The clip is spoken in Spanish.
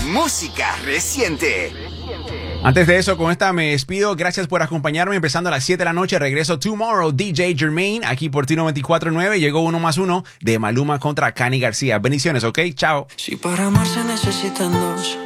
música reciente. Antes de eso, con esta me despido. Gracias por acompañarme. Empezando a las 7 de la noche, regreso Tomorrow, DJ Jermaine, aquí por Tino 24-9. Llegó 1+1 de Maluma contra Cani García. Bendiciones, ¿ok? Chao. Si para amarse necesitan dos,